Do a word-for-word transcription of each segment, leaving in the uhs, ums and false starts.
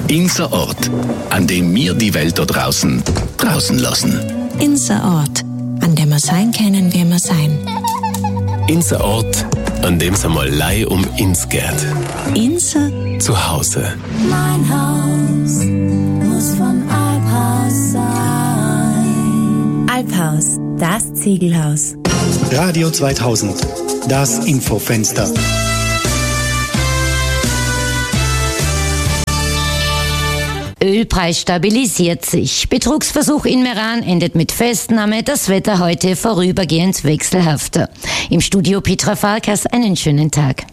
Inser Ort, an dem wir die Welt da draußen draußen lassen. Inser Ort, an dem wir sein können, wie wir sein. Inser Ort, an dem es einmal Lei um ins geht. Inser zu Hause. Mein Haus muss von Alphaus sein. Alphaus, das Ziegelhaus. Radio zweitausend, das Infofenster. Ölpreis stabilisiert sich. Betrugsversuch in Meran endet mit Festnahme. Das Wetter heute vorübergehend wechselhafter. Im Studio Petra Farkas, einen schönen Tag.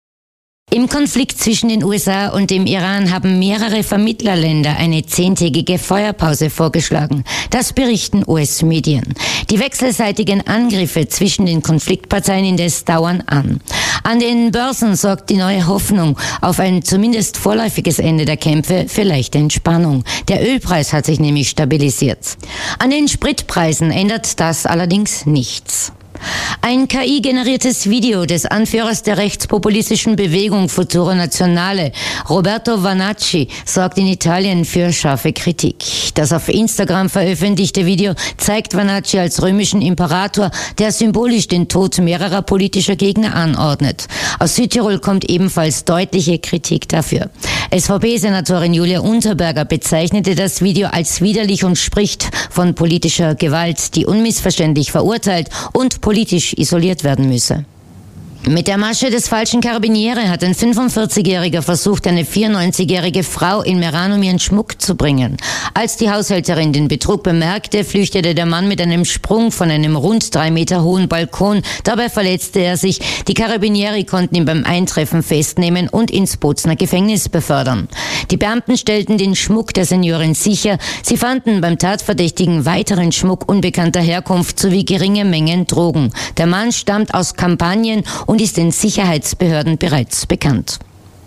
Im Konflikt zwischen den U S A und dem Iran haben mehrere Vermittlerländer eine zehntägige Feuerpause vorgeschlagen. Das berichten U S-Medien. Die wechselseitigen Angriffe zwischen den Konfliktparteien indes dauern an. An den Börsen sorgt die neue Hoffnung auf ein zumindest vorläufiges Ende der Kämpfe für leichte Entspannung. Der Ölpreis hat sich nämlich stabilisiert. An den Spritpreisen ändert das allerdings nichts. Ein K I-generiertes Video des Anführers der rechtspopulistischen Bewegung Futuro Nazionale, Roberto Vanacci, sorgt in Italien für scharfe Kritik. Das auf Instagram veröffentlichte Video zeigt Vanacci als römischen Imperator, der symbolisch den Tod mehrerer politischer Gegner anordnet. Aus Südtirol kommt ebenfalls deutliche Kritik dafür. S V P-Senatorin Julia Unterberger bezeichnete das Video als widerlich und spricht von politischer Gewalt, die unmissverständlich verurteilt und politisch isoliert werden müsse. Mit der Masche des falschen Karabiniere hat ein fünfundvierzigjähriger versucht, eine vierundneunzigjährige Frau in Meran um ihren Schmuck zu bringen. Als die Haushälterin den Betrug bemerkte, flüchtete der Mann mit einem Sprung von einem rund drei Meter hohen Balkon. Dabei verletzte er sich. Die Karabinieri konnten ihn beim Eintreffen festnehmen und ins Bozner Gefängnis befördern. Die Beamten stellten den Schmuck der Seniorin sicher. Sie fanden beim Tatverdächtigen weiteren Schmuck unbekannter Herkunft sowie geringe Mengen Drogen. Der Mann stammt aus Kampanien und und ist den Sicherheitsbehörden bereits bekannt.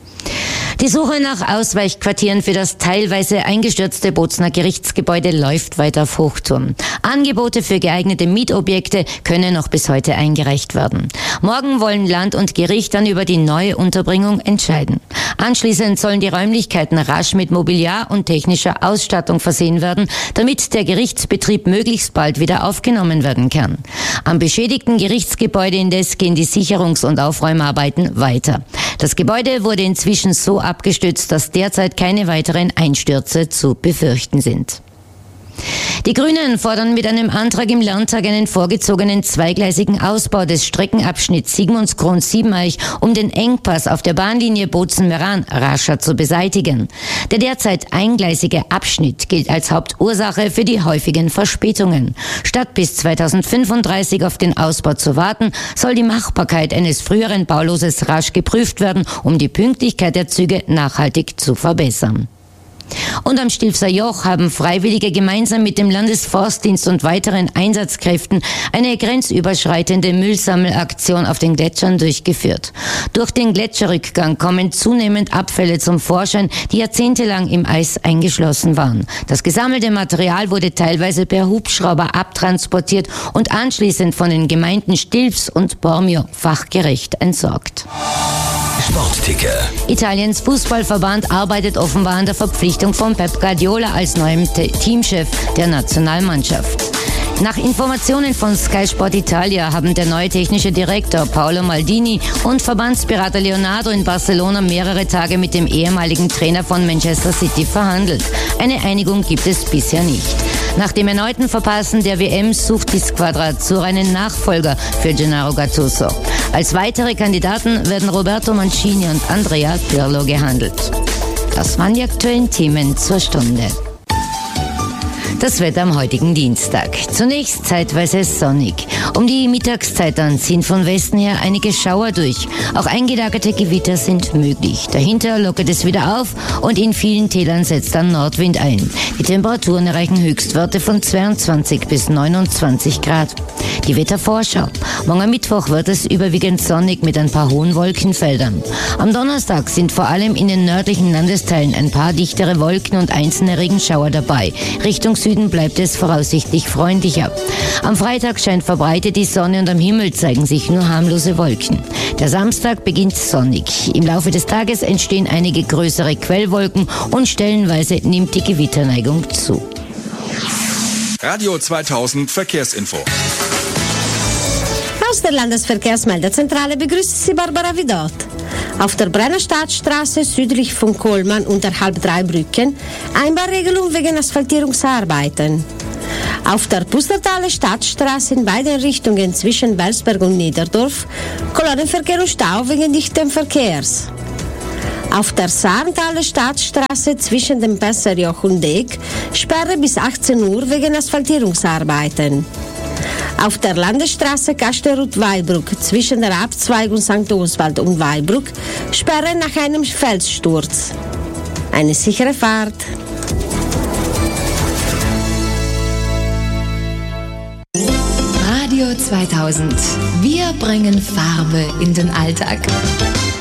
Die Suche nach Ausweichquartieren für das teilweise eingestürzte Bozner Gerichtsgebäude läuft weiter auf Hochtouren. Angebote für geeignete Mietobjekte können noch bis heute eingereicht werden. Morgen wollen Land und Gericht dann über die neue Unterbringung entscheiden. Anschließend sollen die Räumlichkeiten rasch mit Mobiliar und technischer Ausstattung versehen werden, damit der Gerichtsbetrieb möglichst bald wieder aufgenommen werden kann. Am beschädigten Gerichtsgebäude indes gehen die Sicherungs- und Aufräumarbeiten weiter. Das Gebäude wurde inzwischen so abgestützt, dass derzeit keine weiteren Einstürze zu befürchten sind. Die Grünen fordern mit einem Antrag im Landtag einen vorgezogenen zweigleisigen Ausbau des Streckenabschnitts Sigmundskron-Siebeneich, um den Engpass auf der Bahnlinie Bozen-Meran rascher zu beseitigen. Der derzeit eingleisige Abschnitt gilt als Hauptursache für die häufigen Verspätungen. Statt bis zweitausendfünfunddreißig auf den Ausbau zu warten, soll die Machbarkeit eines früheren Bauloses rasch geprüft werden, um die Pünktlichkeit der Züge nachhaltig zu verbessern. Und am Stilfser Joch haben Freiwillige gemeinsam mit dem Landesforstdienst und weiteren Einsatzkräften eine grenzüberschreitende Müllsammelaktion auf den Gletschern durchgeführt. Durch den Gletscherrückgang kommen zunehmend Abfälle zum Vorschein, die jahrzehntelang im Eis eingeschlossen waren. Das gesammelte Material wurde teilweise per Hubschrauber abtransportiert und anschließend von den Gemeinden Stilfs und Bormio fachgerecht entsorgt. Sportticker. Italiens Fußballverband arbeitet offenbar an der Verpflichtung von Pep Guardiola als neuem Te- Teamchef der Nationalmannschaft. Nach Informationen von Sky Sport Italia haben der neue technische Direktor Paolo Maldini und Verbandsberater Leonardo in Barcelona mehrere Tage mit dem ehemaligen Trainer von Manchester City verhandelt. Eine Einigung gibt es bisher nicht. Nach dem erneuten Verpassen der W M sucht die Squadra Azzurra einen Nachfolger für Gennaro Gattuso. Als weitere Kandidaten werden Roberto Mancini und Andrea Pirlo gehandelt. Das waren die aktuellen Themen zur Stunde. Das Wetter am heutigen Dienstag. Zunächst zeitweise sonnig. Um die Mittagszeit dann ziehen von Westen her einige Schauer durch. Auch eingelagerte Gewitter sind möglich. Dahinter lockert es wieder auf und in vielen Tälern setzt dann Nordwind ein. Die Temperaturen erreichen Höchstwerte von zweiundzwanzig bis neunundzwanzig Grad. Die Wettervorschau. Morgen Mittwoch wird es überwiegend sonnig mit ein paar hohen Wolkenfeldern. Am Donnerstag sind vor allem in den nördlichen Landesteilen ein paar dichtere Wolken und einzelne Regenschauer dabei. Richtung Süden Süden bleibt es voraussichtlich freundlicher. Am Freitag scheint verbreitet die Sonne und am Himmel zeigen sich nur harmlose Wolken. Der Samstag beginnt sonnig. Im Laufe des Tages entstehen einige größere Quellwolken und stellenweise nimmt die Gewitterneigung zu. Radio zweitausend Verkehrsinfo. Aus der Landesverkehrsmeldezentrale begrüßt Sie Barbara Vidot. Auf der Brenner Stadtstraße südlich von Kohlmann unterhalb drei Brücken Einbahnregelung wegen Asphaltierungsarbeiten. Auf der Pustertaler Stadtstraße in beiden Richtungen zwischen Belsberg und Niederdorf Kolonnenverkehr und Stau wegen dichten Verkehrs. Auf der Sarntaler Stadtstraße zwischen dem Pesserjoch und Deeg Sperre bis achtzehn Uhr wegen Asphaltierungsarbeiten. Auf der Landesstraße Kasterud-Weibruck zwischen der Abzweigung Sankt Oswald und Weibruck Sperre nach einem Felssturz. Eine sichere Fahrt. Radio zweitausend. Wir bringen Farbe in den Alltag.